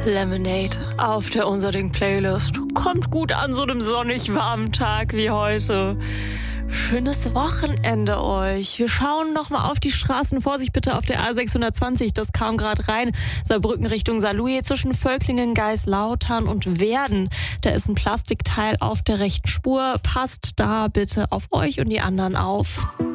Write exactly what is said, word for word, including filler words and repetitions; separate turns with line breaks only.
Lemonade auf der Unserding Playlist. Kommt gut an so einem sonnig warmen Tag wie heute. Schönes Wochenende euch. Wir schauen noch mal auf die Straßen. Vorsicht bitte auf der A sechshundertzwanzig, das kam gerade rein. Saarbrücken Richtung Saarlouis zwischen Völklingen, Geislautern und Werden. Da ist ein Plastikteil auf der rechten Spur. Passt da bitte auf euch und die anderen auf.